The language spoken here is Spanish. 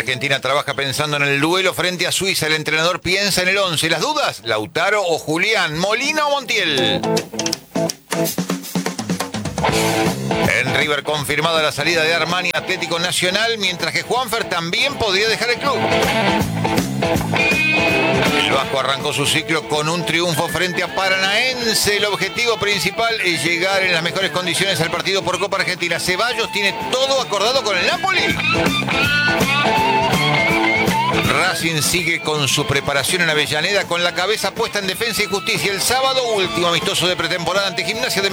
Argentina trabaja pensando en el duelo frente a Suiza. El entrenador piensa en el 11. ¿Las dudas? ¿Lautaro o Julián? ¿Molina o Montiel? En River confirmada la salida de Armani Atlético Nacional, mientras que Juanfer también podría dejar el club. El Vasco arrancó su ciclo con un triunfo frente a Paranaense. El objetivo principal es llegar en las mejores condiciones al partido por Copa Argentina. Ceballos tiene todo acordado con el Napoli. Racing sigue con su preparación en Avellaneda con la cabeza puesta en Defensa y Justicia. El sábado, último amistoso de pretemporada ante Gimnasia de